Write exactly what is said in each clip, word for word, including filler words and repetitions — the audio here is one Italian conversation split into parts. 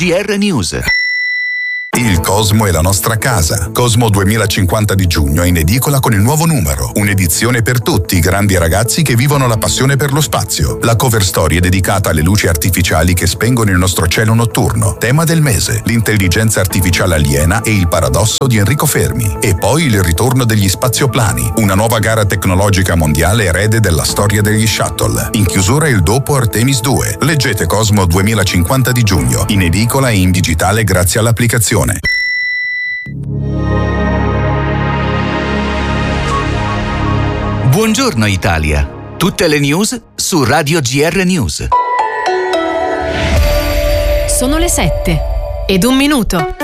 G R News. Il Cosmo è la nostra casa. Cosmo duemilacinquanta di giugno è in edicola con il nuovo numero. Un'edizione per tutti i grandi ragazzi che vivono la passione per lo spazio. La cover story è dedicata alle luci artificiali che spengono il nostro cielo notturno. Tema del mese: l'intelligenza artificiale aliena e il paradosso di Enrico Fermi. E poi il ritorno degli spazioplani, una nuova gara tecnologica mondiale erede della storia degli shuttle. In chiusura il dopo Artemis due. Leggete Cosmo duemilacinquanta di giugno, in edicola e in digitale grazie all'applicazione. Buongiorno Italia. Tutte le news su Radio G R News. Sono le sette ed un minuto.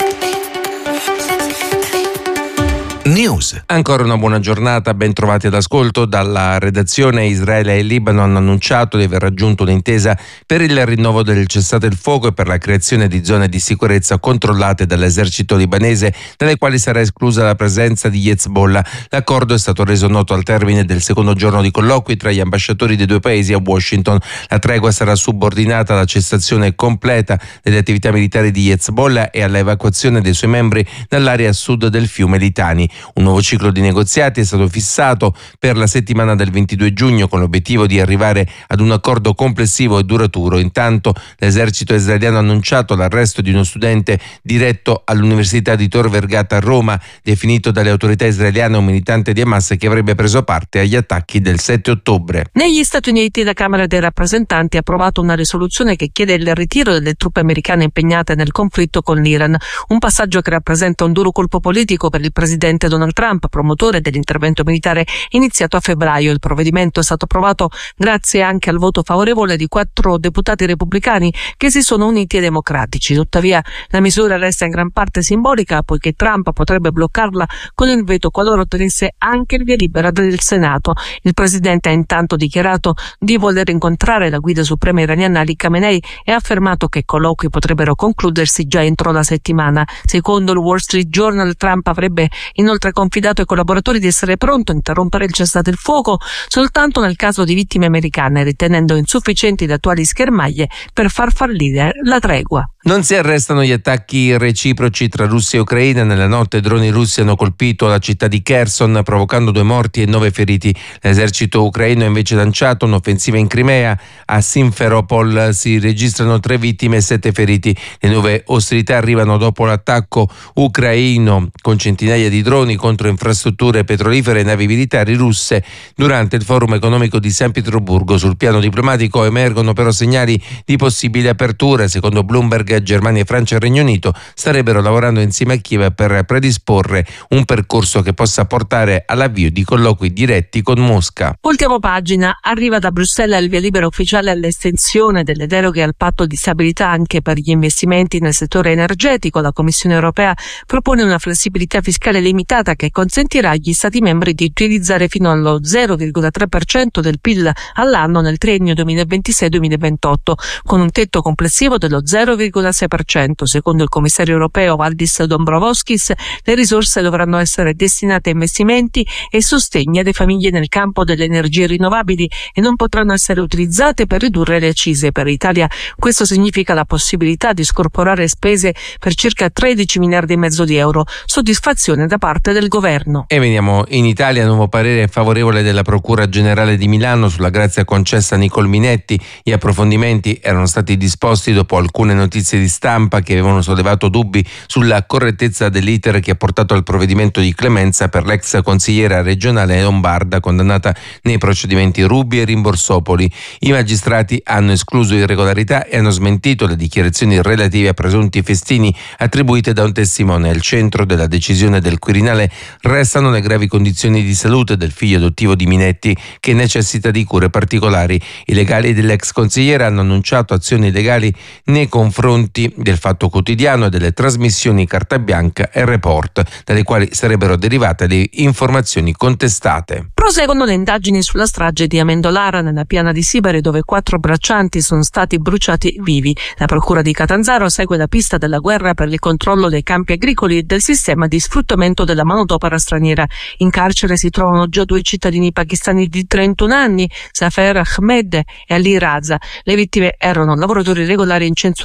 News. Ancora una buona giornata, ben trovati ad ascolto. Dalla redazione, Israele e il Libano hanno annunciato di aver raggiunto un'intesa per il rinnovo del cessate il fuoco e per la creazione di zone di sicurezza controllate dall'esercito libanese, dalle quali sarà esclusa la presenza di Hezbollah. L'accordo è stato reso noto al termine del secondo giorno di colloqui tra gli ambasciatori dei due paesi a Washington. La tregua sarà subordinata alla cessazione completa delle attività militari di Hezbollah e all'evacuazione dei suoi membri dall'area a sud del fiume Litani. Un nuovo ciclo di negoziati è stato fissato per la settimana del ventidue giugno con l'obiettivo di arrivare ad un accordo complessivo e duraturo. Intanto l'esercito israeliano ha annunciato l'arresto di uno studente diretto all'Università di Tor Vergata a Roma, definito dalle autorità israeliane un militante di Hamas che avrebbe preso parte agli attacchi del sette ottobre. Negli Stati Uniti la Camera dei rappresentanti ha approvato una risoluzione che chiede il ritiro delle truppe americane impegnate nel conflitto con l'Iran, un passaggio che rappresenta un duro colpo politico per il presidente Donald Trump, promotore dell'intervento militare iniziato a febbraio. Il provvedimento è stato approvato grazie anche al voto favorevole di quattro deputati repubblicani che si sono uniti ai democratici. Tuttavia la misura resta in gran parte simbolica, poiché Trump potrebbe bloccarla con il veto qualora ottenesse anche il via libera del Senato. Il presidente ha intanto dichiarato di voler incontrare la guida suprema iraniana Ali Khamenei e ha affermato che colloqui potrebbero concludersi già entro la settimana. Secondo il Wall Street Journal, Trump avrebbe inoltre confidato ai collaboratori di essere pronto a interrompere il cessate il fuoco soltanto nel caso di vittime americane, ritenendo insufficienti le attuali schermaglie per far fallire la tregua. Non si arrestano gli attacchi reciproci tra Russia e Ucraina. Nella notte droni russi hanno colpito la città di Kherson, provocando due morti e nove feriti. L'esercito ucraino ha invece lanciato un'offensiva in Crimea. A Simferopol si registrano tre vittime e sette feriti. Le nuove ostilità arrivano dopo l'attacco ucraino con centinaia di droni contro infrastrutture petrolifere e navi militari russe durante il forum economico di San Pietroburgo. Sul piano diplomatico emergono però segnali di possibili aperture. Secondo Bloomberg, Germania, Francia e Regno Unito starebbero lavorando insieme a Kiev per predisporre un percorso che possa portare all'avvio di colloqui diretti con Mosca. Ultima pagina, arriva da Bruxelles il via libera ufficiale all'estensione delle deroghe al patto di stabilità anche per gli investimenti nel settore energetico. La Commissione europea propone una flessibilità fiscale limitata che consentirà agli Stati membri di utilizzare fino allo zero virgola tre per cento del P I L all'anno nel triennio duemilaventisei duemilaventotto, con un tetto complessivo dello zero virgola sei per cento. Secondo il commissario europeo Valdis Dombrovskis, le risorse dovranno essere destinate a investimenti e sostegni alle famiglie nel campo delle energie rinnovabili e non potranno essere utilizzate per ridurre le accise. Per l'Italia questo significa la possibilità di scorporare spese per circa tredici miliardi e mezzo di euro. Soddisfazione da parte del governo. E veniamo in Italia. Nuovo parere favorevole della Procura Generale di Milano sulla grazia concessa a Nicole Minetti. Gli approfondimenti erano stati disposti dopo alcune notizie di stampa che avevano sollevato dubbi sulla correttezza dell'iter che ha portato al provvedimento di clemenza per l'ex consigliera regionale lombarda condannata nei procedimenti Ruby e Rimborsopoli. I magistrati hanno escluso irregolarità e hanno smentito le dichiarazioni relative a presunti festini attribuite da un testimone. Al centro della decisione del Quirinale restano le gravi condizioni di salute del figlio adottivo di Minetti, che necessita di cure particolari. I legali dell'ex consigliera hanno annunciato azioni legali nei confronti del Fatto Quotidiano e delle trasmissioni Carta Bianca e Report, dalle quali sarebbero derivate le informazioni contestate. Proseguono le indagini sulla strage di Amendolara nella piana di Sibari, dove quattro braccianti sono stati bruciati vivi. La procura di Catanzaro segue la pista della guerra per il controllo dei campi agricoli e del sistema di sfruttamento della manodopera straniera. In carcere si trovano già due cittadini pakistani di trentuno anni, Zafer Ahmed e Ali Raza. Le vittime erano lavoratori regolari incensurati.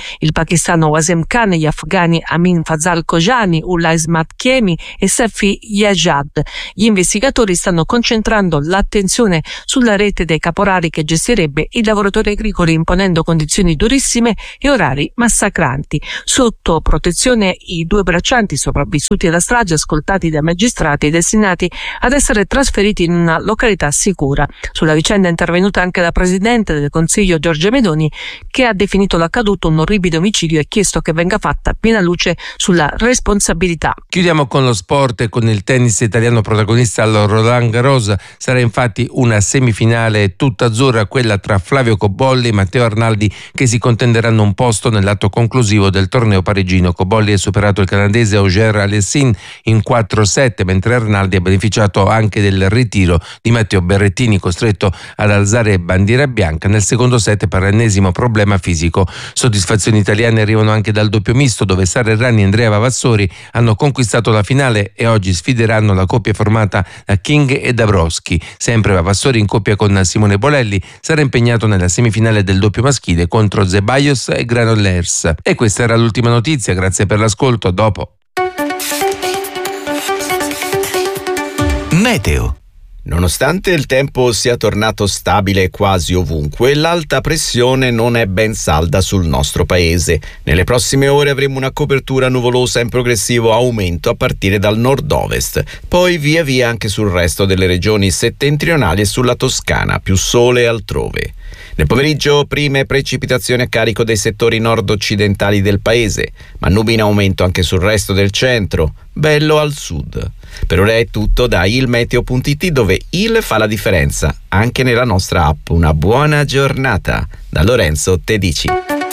il pakistano Wasim Khan, gli afghani Amin Fazal Kojani, Ullah Ismat Chemi e Safi Yajad. Gli investigatori stanno concentrando l'attenzione sulla rete dei caporali che gestirebbe i lavoratori agricoli, imponendo condizioni durissime e orari massacranti. Sotto protezione i due braccianti sopravvissuti alla strage, ascoltati dai magistrati, destinati ad essere trasferiti in una località sicura. Sulla vicenda è intervenuta anche la Presidente del Consiglio Giorgia Meloni, che ha definito l'accaduto un orribile omicidio e chiesto che venga fatta piena luce sulla responsabilità. Chiudiamo con lo sport e con il tennis italiano protagonista al Roland Garros. Sarà infatti una semifinale tutta azzurra, quella tra Flavio Cobolli e Matteo Arnaldi, che si contenderanno un posto nell'atto conclusivo del torneo parigino. Cobolli ha superato il canadese Auger Aliassime in quattro sette, mentre Arnaldi ha beneficiato anche del ritiro di Matteo Berrettini, costretto ad alzare bandiera bianca nel secondo set per l'ennesimo problema fisico. Soddisfazioni italiane arrivano anche dal doppio misto, dove Sara Errani e Andrea Vavassori hanno conquistato la finale e oggi sfideranno la coppia formata da King e Dabrowski. Sempre Vavassori in coppia con Simone Bolelli sarà impegnato nella semifinale del doppio maschile contro Zeballos e Granollers. E questa era l'ultima notizia, grazie per l'ascolto, a dopo. Meteo. Nonostante il tempo sia tornato stabile quasi ovunque, l'alta pressione non è ben salda sul nostro paese. Nelle prossime ore avremo una copertura nuvolosa in progressivo aumento a partire dal nord-ovest, poi via via anche sul resto delle regioni settentrionali e sulla Toscana, più sole altrove. Nel pomeriggio prime precipitazioni a carico dei settori nord-occidentali del paese, ma nubi in aumento anche sul resto del centro, bello al sud. Per ora è tutto da ilmeteo punto it, dove il fa la differenza anche nella nostra app. Una buona giornata da Lorenzo Tedici.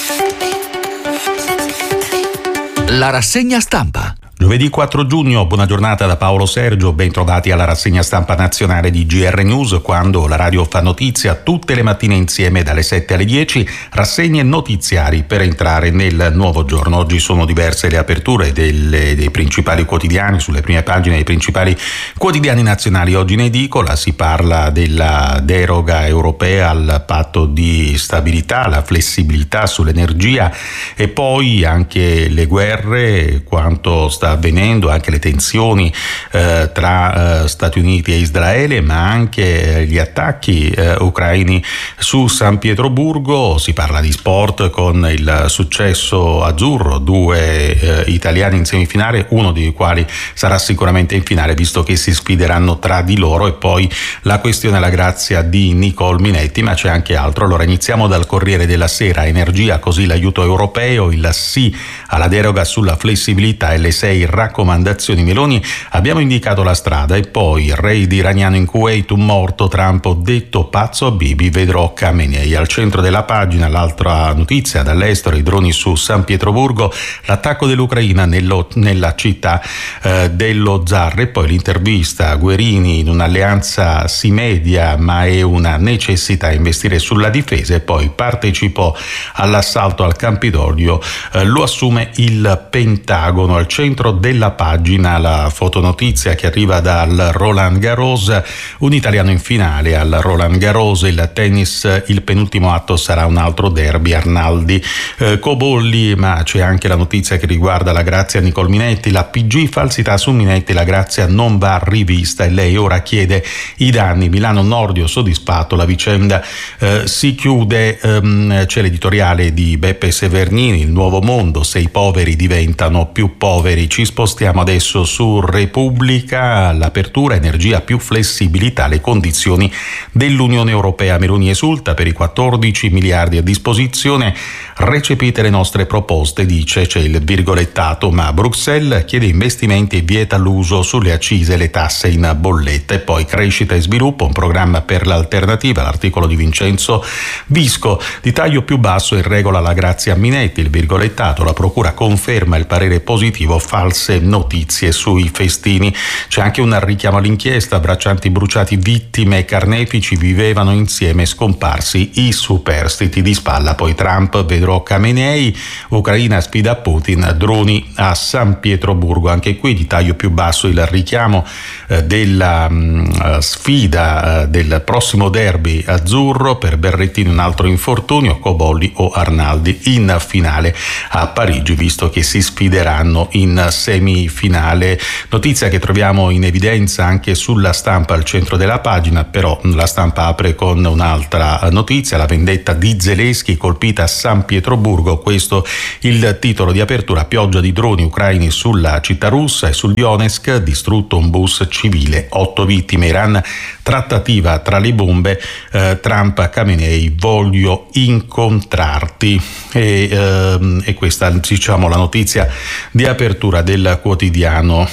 La rassegna stampa. Giovedì quattro giugno, buona giornata da Paolo Sergio, ben trovati alla rassegna stampa nazionale di G R News, quando la radio fa notizia tutte le mattine insieme dalle sette alle dieci, rassegne notiziari per entrare nel nuovo giorno. Oggi sono diverse le aperture delle, dei principali quotidiani, sulle prime pagine dei principali quotidiani nazionali. Oggi in edicola si parla della deroga europea al patto di stabilità, la flessibilità sull'energia e poi anche le guerre, quanto sta avvenendo, anche le tensioni eh, tra eh, Stati Uniti e Israele, ma anche eh, gli attacchi eh, ucraini su San Pietroburgo. Si parla di sport con il successo azzurro, due eh, italiani in semifinale, uno dei quali sarà sicuramente in finale, visto che si sfideranno tra di loro, e poi la questione alla grazia di Nicole Minetti, ma c'è anche altro. Allora iniziamo dal Corriere della Sera. Energia, così l'aiuto europeo, il sì alla deroga sulla flessibilità e le sei raccomandazioni Meloni. Abbiamo indicato la strada. E poi raid iraniano in Kuwait, un morto, Trump ho detto pazzo a Bibi, vedrò Khamenei. Al centro della pagina l'altra notizia dall'estero, i droni su San Pietroburgo, l'attacco dell'Ucraina nello, nella città eh, dello zar. E poi l'intervista a Guerini, in un'alleanza si media ma è una necessità investire sulla difesa. E poi partecipò all'assalto al Campidoglio, eh, lo assume il Pentagono. Al centro della pagina la fotonotizia che arriva dal Roland Garros, un italiano in finale al Roland Garros. Il tennis, il penultimo atto sarà un altro derby, Arnaldi eh, Cobolli, ma c'è anche la notizia che riguarda la grazia Nicole Minetti, la P G falsità su Minetti, la grazia non va rivista e lei ora chiede i danni. Milano Nordio soddisfatto, la vicenda eh, si chiude. ehm, c'è l'editoriale di Beppe Severnini, Il Nuovo Mondo, se i poveri diventano più poveri. Ci spostiamo adesso su Repubblica, l'apertura, energia più flessibilità, le condizioni dell'Unione Europea. Meloni esulta per i quattordici miliardi a disposizione, recepite le nostre proposte, dice, c'è il virgolettato, ma Bruxelles chiede investimenti e vieta l'uso sulle accise e le tasse in bolletta. E poi crescita e sviluppo, un programma per l'alternativa, l'articolo di Vincenzo Visco, di taglio più basso in regola la grazia Minetti, il virgolettato, la procura conferma il parere positivo fatto false notizie sui festini. C'è anche un richiamo all'inchiesta: braccianti bruciati, vittime e carnefici vivevano insieme, scomparsi i superstiti. Di spalla poi Trump, vedrò Khamenei, Ucraina sfida Putin, droni a San Pietroburgo. Anche qui di taglio più basso il richiamo eh, della mh, sfida eh, del prossimo derby azzurro. Per Berrettini un altro infortunio, Cobolli o Arnaldi in finale a Parigi, visto che si sfideranno in semifinale. Notizia che troviamo in evidenza anche sulla Stampa al centro della pagina, però la Stampa apre con un'altra notizia: la vendetta di Zelensky, colpita a San Pietroburgo. Questo il titolo di apertura. Pioggia di droni ucraini sulla città russa e sul Donetsk, distrutto un bus civile, otto vittime. Iran, trattativa tra le bombe, eh, Trump, Khamenei, voglio incontrarti. E, ehm, e questa, diciamo, la notizia di apertura del quotidiano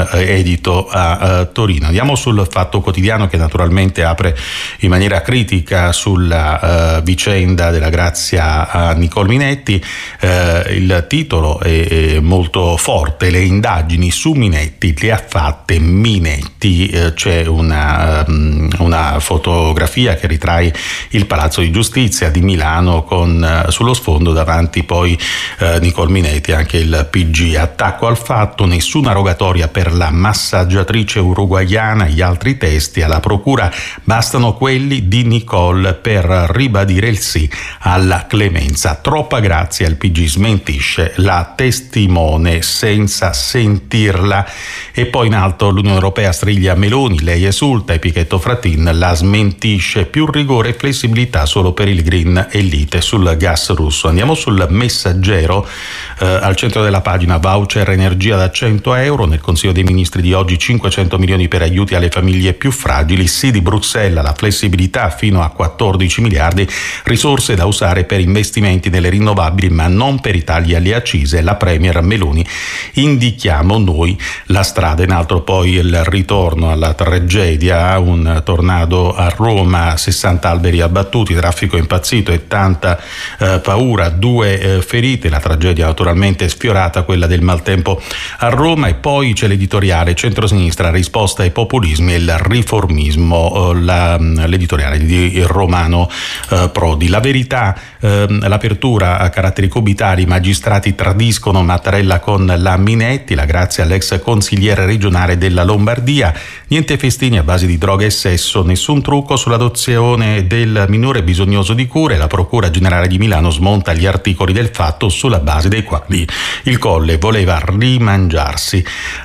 edito a uh, Torino. Andiamo sul Fatto Quotidiano, che naturalmente apre in maniera critica sulla uh, vicenda della grazia a Nicole Minetti. Uh, il titolo è, è molto forte: le indagini su Minetti le ha fatte Minetti. Uh, c'è una, um, una fotografia che ritrae il Palazzo di Giustizia di Milano con uh, sullo sfondo davanti poi uh, Nicole Minetti, anche il P G. Attacco al Fatto: nessuna rogatoria per la massaggiatrice uruguaiana. Gli altri testi alla procura, bastano quelli di Nicole per ribadire il sì alla clemenza. Troppa grazia, il P G smentisce la testimone senza sentirla. E poi in alto l'Unione Europea striglia Meloni, lei esulta, e Pichetto Fratin la smentisce: più rigore e flessibilità solo per il green e lite sul gas russo. Andiamo sul Messaggero, eh, al centro della pagina: voucher energia da cento euro. Nel Consiglio dei Ministri di oggi cinquecento milioni per aiuti alle famiglie più fragili. Sì di Bruxelles alla flessibilità fino a quattordici miliardi, risorse da usare per investimenti nelle rinnovabili ma non per i tagli alle accise. La Premier Meloni: indichiamo noi la strada. In altro poi il ritorno alla tragedia: un tornado a Roma, sessanta alberi abbattuti, traffico impazzito e tanta eh, paura, due eh, ferite. La tragedia naturalmente sfiorata, quella del maltempo a Roma. E poi c'è l'editoriale centrosinistra, risposta ai populismi e il riformismo, la, l'editoriale di Romano eh, Prodi. La Verità, eh, l'apertura a caratteri cubitali: magistrati tradiscono Mattarella con la Minetti, la grazia all'ex consigliere regionale della Lombardia. Niente festini a base di droga e sesso, nessun trucco sull'adozione del minore bisognoso di cure. La Procura Generale di Milano smonta gli articoli del Fatto sulla base dei quali il Colle voleva rimangiarsi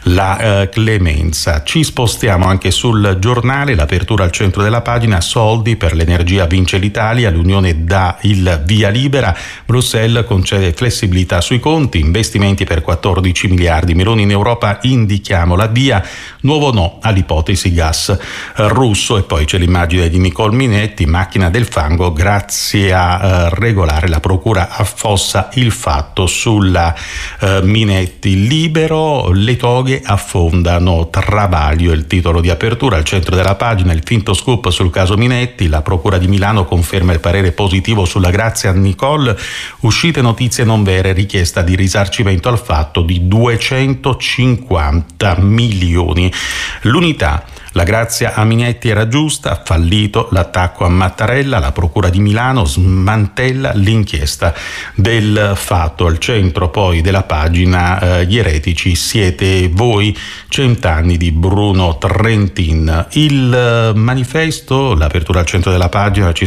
la eh, clemenza. Ci spostiamo anche sul Giornale, l'apertura al centro della pagina: soldi per l'energia vince l'Italia, l'Unione dà il via libera, Bruxelles concede flessibilità sui conti, investimenti per quattordici miliardi, Meloni in Europa, indichiamo la via, nuovo no all'ipotesi gas russo. E poi c'è l'immagine di Nicole Minetti, macchina del fango, grazie a eh, regolare la procura affossa il fatto sulla eh, Minetti. Libero, le toghe affondano Travaglio, il titolo di apertura al centro della pagina. Il finto scoop sul caso Minetti: la procura di Milano conferma il parere positivo sulla grazia a Nicole, uscite notizie non vere, richiesta di risarcimento al Fatto di duecentocinquanta milioni. L'Unità: la grazia a Minetti era giusta, fallito l'attacco a Mattarella, la procura di Milano smantella l'inchiesta del Fatto. Al centro poi della pagina eh, gli eretici siete voi, cent'anni di Bruno Trentin. Il eh, manifesto, l'apertura al centro della pagina, ci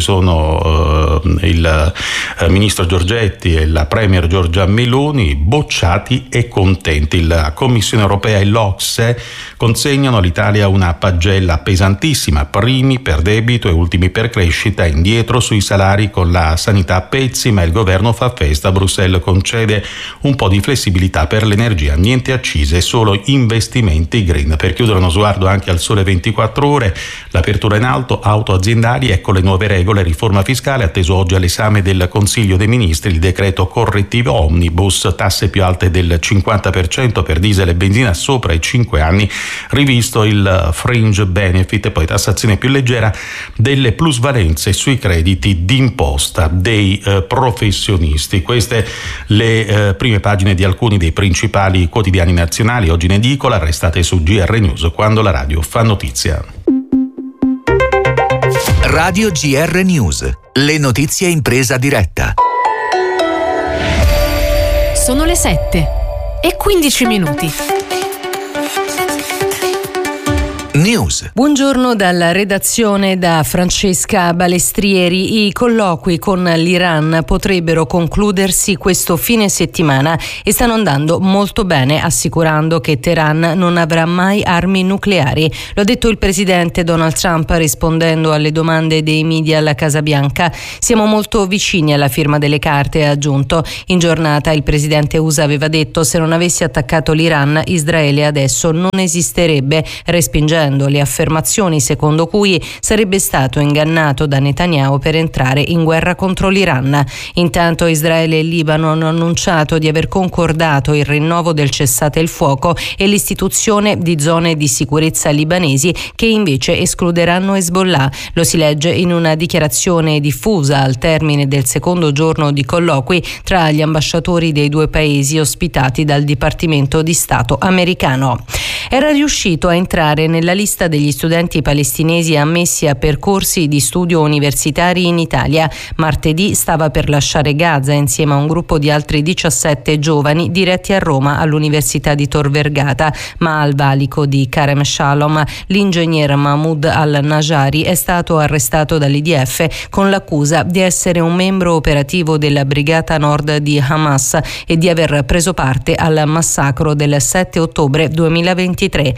sono eh, il eh, ministro Giorgetti e la premier Giorgia Meloni, bocciati e contenti. La Commissione Europea e l'O C S E consegnano all'Italia una pagella pesantissima: primi per debito e ultimi per crescita, indietro sui salari con la sanità a pezzi, ma il governo fa festa. Bruxelles concede un po' di flessibilità per l'energia, niente accise, solo investimenti green. Per chiudere uno sguardo anche al Sole ventiquattro Ore, l'apertura in alto: auto aziendali, ecco le nuove regole, riforma fiscale, atteso oggi all'esame del Consiglio dei Ministri il decreto correttivo omnibus, tasse più alte del cinquanta per cento per diesel e benzina sopra i cinque anni, rivisto il frame fringe benefit, e poi tassazione più leggera delle plusvalenze sui crediti d'imposta dei eh, professionisti. Queste le eh, prime pagine di alcuni dei principali quotidiani nazionali oggi in edicola. Restate su G R News quando la radio fa notizia. Radio G R News, le notizie in presa diretta. Sono le sette e quindici minuti. News. Buongiorno dalla redazione da Francesca Balestrieri. I colloqui con l'Iran potrebbero concludersi questo fine settimana e stanno andando molto bene, assicurando che Teheran non avrà mai armi nucleari. Lo ha detto il presidente Donald Trump rispondendo alle domande dei media alla Casa Bianca. Siamo molto vicini alla firma delle carte, ha aggiunto. In giornata il presidente U S A aveva detto: se non avessi attaccato l'Iran, Israele adesso non esisterebbe, respingendo le affermazioni secondo cui sarebbe stato ingannato da Netanyahu per entrare in guerra contro l'Iran. Intanto Israele e il Libano hanno annunciato di aver concordato il rinnovo del cessate il fuoco e l'istituzione di zone di sicurezza libanesi che invece escluderanno Hezbollah. Lo si legge in una dichiarazione diffusa al termine del secondo giorno di colloqui tra gli ambasciatori dei due paesi ospitati dal Dipartimento di Stato americano. Era riuscito a entrare nella lista degli studenti palestinesi ammessi a percorsi di studio universitari in Italia. Martedì stava per lasciare Gaza insieme a un gruppo di altri diciassette giovani diretti a Roma all'Università di Tor Vergata, ma al valico di Karem Shalom l'ingegner Mahmoud al-Najari è stato arrestato dall'I D F con l'accusa di essere un membro operativo della Brigata Nord di Hamas e di aver preso parte al massacro del sette ottobre duemilaventitré.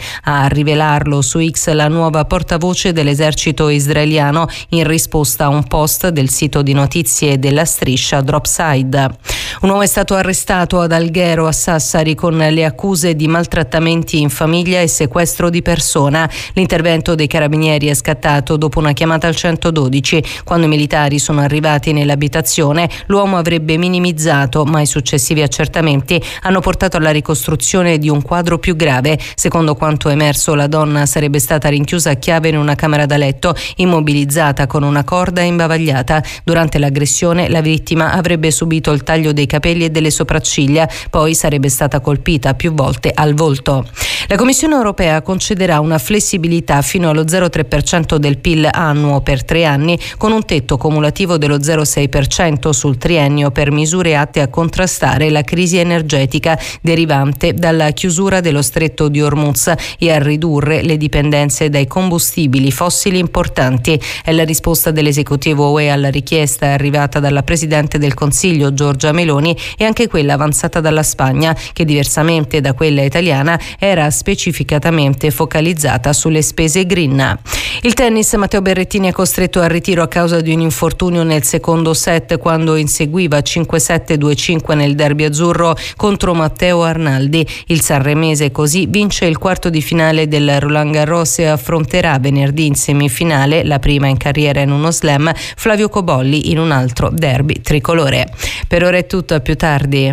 A rivelarlo su X la nuova portavoce dell'esercito israeliano in risposta a un post del sito di notizie della striscia Dropside. Un uomo è stato arrestato ad Alghero a Sassari con le accuse di maltrattamenti in famiglia e sequestro di persona. L'intervento dei carabinieri è scattato dopo una chiamata al centododici. Quando i militari sono arrivati nell'abitazione, l'uomo avrebbe minimizzato, ma i successivi accertamenti hanno portato alla ricostruzione di un quadro più grave. Secondo quanto emerso, la donna sarebbe stata rinchiusa a chiave in una camera da letto, immobilizzata con una corda e imbavagliata. Durante l'aggressione la vittima avrebbe subito il taglio dei capelli e delle sopracciglia, poi sarebbe stata colpita più volte al volto. La Commissione europea concederà una flessibilità fino allo zero virgola tre per cento del P I L annuo per tre anni, con un tetto cumulativo dello zero virgola sei per cento sul triennio per misure atte a contrastare la crisi energetica derivante dalla chiusura dello stretto di Hormuz e a ridurre le dipendenze dai combustibili fossili importanti. È la risposta dell'esecutivo U E alla richiesta arrivata dalla Presidente del Consiglio Giorgia Meloni e anche quella avanzata dalla Spagna, che diversamente da quella italiana era specificatamente focalizzata sulle spese green. Il tennis: Matteo Berrettini è costretto al ritiro a causa di un infortunio nel secondo set quando inseguiva cinque sette due cinque nel derby azzurro contro Matteo Arnaldi. Il sanremese così vince il quarto di finale del Roland Garros e affronterà venerdì in semifinale, la prima in carriera in uno slam, Flavio Cobolli in un altro derby tricolore. Per ora è tutto, a più tardi.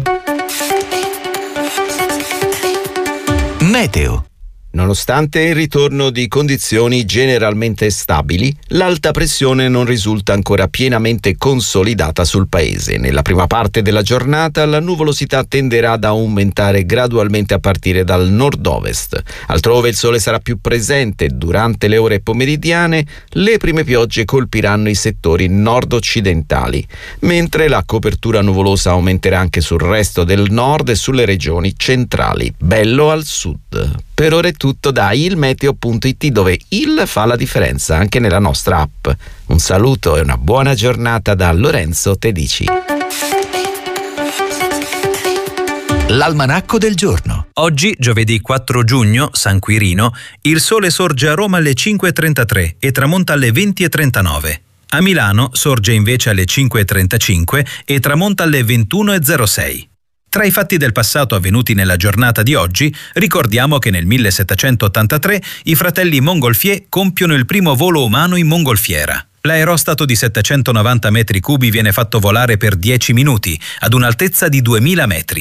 Meteo. Nonostante il ritorno di condizioni generalmente stabili, l'alta pressione non risulta ancora pienamente consolidata sul paese. Nella prima parte della giornata la nuvolosità tenderà ad aumentare gradualmente a partire dal nord-ovest. Altrove il sole sarà più presente. Durante le ore pomeridiane le prime piogge colpiranno i settori nord-occidentali, mentre la copertura nuvolosa aumenterà anche sul resto del nord e sulle regioni centrali. Bello al sud. Per ora è tutto da il meteo punto it, dove il fa la differenza anche nella nostra app. Un saluto e una buona giornata da Lorenzo Tedici. L'almanacco del giorno. Oggi, giovedì quattro giugno, San Quirino, il sole sorge a Roma alle cinque e trentatré e tramonta alle venti e trentanove. A Milano sorge invece alle cinque e trentacinque e tramonta alle ventuno e zero sei. Tra i fatti del passato avvenuti nella giornata di oggi, ricordiamo che nel millesettecentottantatré i fratelli Montgolfier compiono il primo volo umano in mongolfiera. L'aerostato di settecentonovanta metri cubi viene fatto volare per dieci minuti, ad un'altezza di duemila metri.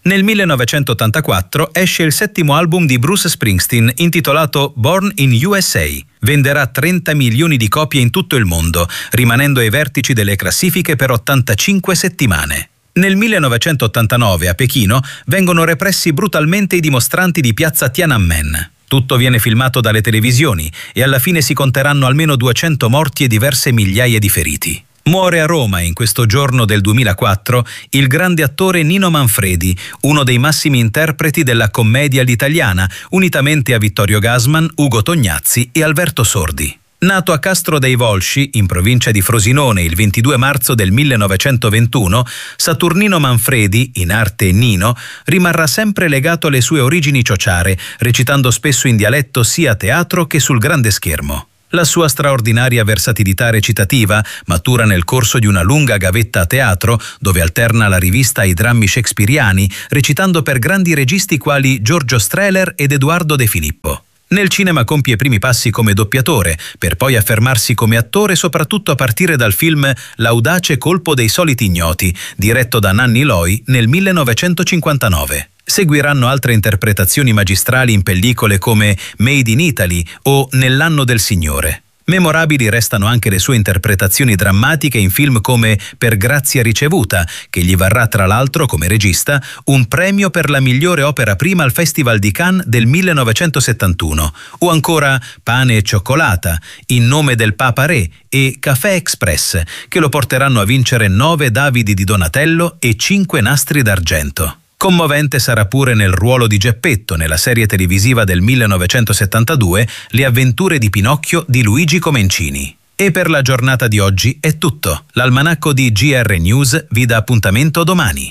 Nel millenovecentottantaquattro esce il settimo album di Bruce Springsteen intitolato Born in U S A. Venderà trenta milioni di copie in tutto il mondo, rimanendo ai vertici delle classifiche per ottantacinque settimane. Nel millenovecentottantanove a Pechino vengono repressi brutalmente i dimostranti di piazza Tiananmen. Tutto viene filmato dalle televisioni e alla fine si conteranno almeno duecento morti e diverse migliaia di feriti. Muore a Roma in questo giorno del duemilaquattro il grande attore Nino Manfredi, uno dei massimi interpreti della commedia all'italiana, unitamente a Vittorio Gassman, Ugo Tognazzi e Alberto Sordi. Nato a Castro dei Volsci, in provincia di Frosinone, il ventidue marzo del millenovecentoventuno, Saturnino Manfredi, in arte Nino, rimarrà sempre legato alle sue origini ciociare, recitando spesso in dialetto sia a teatro che sul grande schermo. La sua straordinaria versatilità recitativa matura nel corso di una lunga gavetta a teatro, dove alterna la rivista ai drammi shakespeariani, recitando per grandi registi quali Giorgio Strehler ed Edoardo De Filippo. Nel cinema compie i primi passi come doppiatore, per poi affermarsi come attore soprattutto a partire dal film L'audace colpo dei soliti ignoti, diretto da Nanni Loi nel millenovecentocinquantanove. Seguiranno altre interpretazioni magistrali in pellicole come Made in Italy o Nell'anno del Signore. Memorabili restano anche le sue interpretazioni drammatiche in film come Per grazia ricevuta, che gli varrà tra l'altro come regista un premio per la migliore opera prima al Festival di Cannes del millenovecentosettantuno, o ancora Pane e cioccolata, In nome del Papa Re e Café Express, che lo porteranno a vincere nove Davidi di Donatello e cinque Nastri d'argento. Commovente sarà pure nel ruolo di Geppetto nella serie televisiva del millenovecentosettantadue Le avventure di Pinocchio di Luigi Comencini. E per la giornata di oggi è tutto. L'almanacco di G R News vi dà appuntamento domani.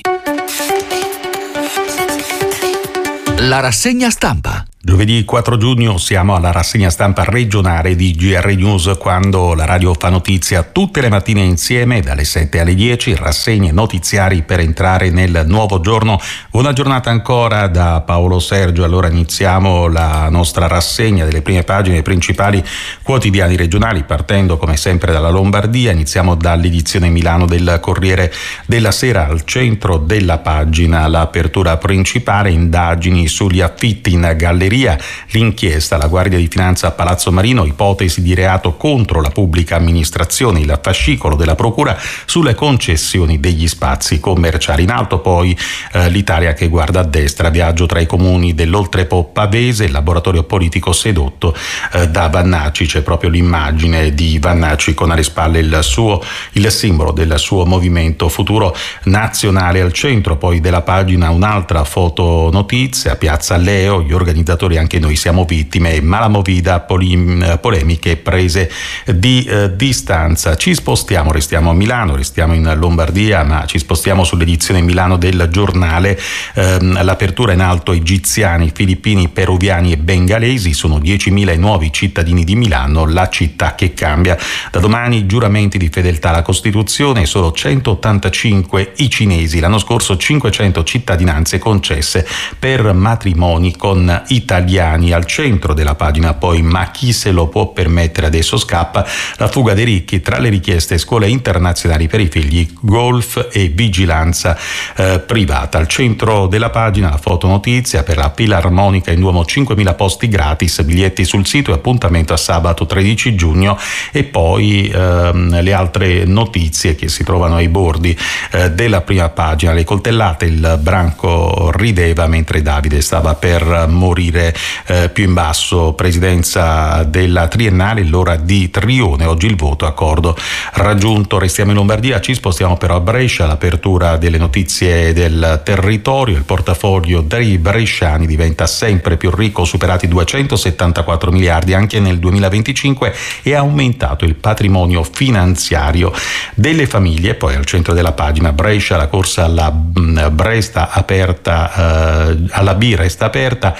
La rassegna stampa. Giovedì quattro giugno siamo alla rassegna stampa regionale di G R News, quando la radio fa notizia tutte le mattine insieme dalle sette alle dieci, rassegne notiziari per entrare nel nuovo giorno. Buona giornata ancora da Paolo Sergio. Allora iniziamo la nostra rassegna delle prime pagine dei principali quotidiani regionali, partendo come sempre dalla Lombardia. Iniziamo dall'edizione Milano del Corriere della Sera. Al centro della pagina l'apertura principale: indagini sugli affitti in galleria. L'inchiesta, la Guardia di Finanza a Palazzo Marino, ipotesi di reato contro la pubblica amministrazione, il fascicolo della Procura sulle concessioni degli spazi commerciali. In alto poi eh, l'Italia che guarda a destra, viaggio tra i comuni dell'Oltrepo Pavese, il laboratorio politico sedotto eh, da Vannacci. C'è proprio l'immagine di Vannacci con alle spalle il suo, il simbolo del suo movimento Futuro Nazionale. Al centro poi della pagina un'altra fotonotizia, Piazza Leo, gli organizzatori anche noi siamo vittime, ma la movida polim- polemiche prese di eh, distanza. Ci spostiamo, restiamo a Milano, restiamo in Lombardia, ma ci spostiamo sull'edizione Milano del Giornale. Ehm, l'apertura in alto: egiziani, filippini, peruviani e bengalesi, sono diecimila i nuovi cittadini di Milano, la città che cambia. Da domani giuramenti di fedeltà alla Costituzione, solo centottantacinque i cinesi, l'anno scorso cinquecento cittadinanze concesse per matrimoni con italiani. Al centro della pagina poi: ma chi se lo può permettere, adesso scappa, la fuga dei ricchi, tra le richieste scuole internazionali per i figli, golf e vigilanza eh, privata. Al centro della pagina la fotonotizia per la Filarmonica in Duomo, cinquemila posti gratis, biglietti sul sito e appuntamento a sabato tredici giugno. E poi ehm, le altre notizie che si trovano ai bordi eh, della prima pagina: le coltellate, il branco rideva mentre Davide stava per morire. Eh, più in basso, presidenza della triennale, l'ora di Trione, oggi il voto, accordo raggiunto. Restiamo in Lombardia, ci spostiamo però a Brescia, l'apertura delle notizie del territorio. Il portafoglio dei bresciani diventa sempre più ricco, superati duecentosettantaquattro miliardi anche nel duemilaventicinque, e ha aumentato il patrimonio finanziario delle famiglie. Poi al centro della pagina Brescia, la corsa alla Bresta aperta, eh, alla B resta aperta.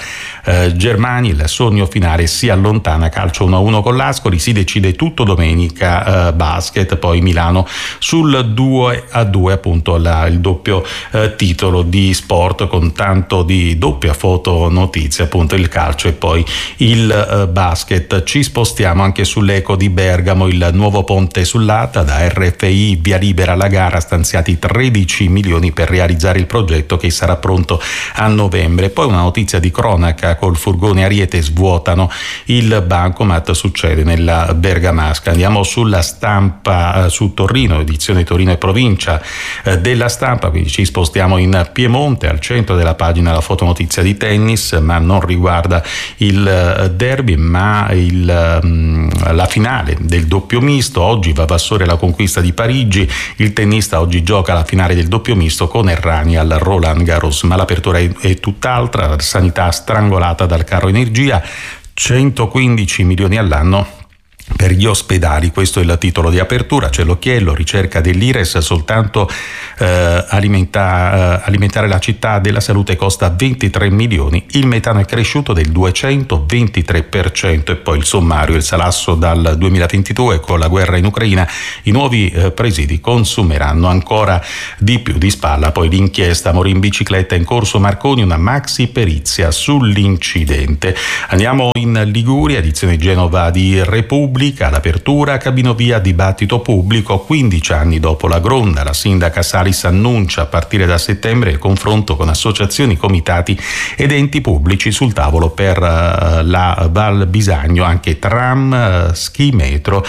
eh, Germani. Il sogno finale si allontana, calcio uno a uno con l'Ascoli, si decide tutto domenica, eh, basket, poi Milano sul due a due, appunto la, il doppio eh, titolo di sport con tanto di doppia foto notizia, appunto il calcio e poi il eh, basket. Ci spostiamo anche sull'Eco di Bergamo, il nuovo ponte sull'Adda, da R F I via libera alla gara, stanziati tredici milioni per realizzare il progetto che sarà pronto a novembre. Poi una notizia di cronaca: col furgone Ariete svuotano il bancomat, succede nella Bergamasca. Andiamo sulla Stampa, eh, su Torino, edizione Torino e provincia eh, della Stampa, quindi ci spostiamo in Piemonte. Al centro della pagina la fotonotizia di tennis, ma non riguarda il eh, derby, ma il, mh, la finale del doppio misto. Oggi va Vassore alla conquista di Parigi, il tennista oggi gioca la finale del doppio misto con Errani al Roland Garros, ma l'apertura è, è tutt'altra. La sanità strangolata dal caro energia, centoquindici milioni all'anno per gli ospedali, questo è il titolo di apertura. C'è l'occhiello, ricerca dell'Ires, soltanto eh, alimenta, eh, alimentare la città della salute costa ventitré milioni, il metano è cresciuto del duecentoventitré per cento. E poi il sommario: il salasso dal duemilaventidue, con la guerra in Ucraina i nuovi eh, presidi consumeranno ancora di più. Di spalla poi l'inchiesta, morì in bicicletta in corso Marconi, una maxi perizia sull'incidente. Andiamo in Liguria, edizione Genova di Repubblica. L'apertura, cabinovia, dibattito pubblico. Quindici anni dopo la Gronda, la sindaca Salis annuncia a partire da settembre il confronto con associazioni, comitati ed enti pubblici. Sul tavolo per uh, la Val Bisagno anche tram, uh, ski, metro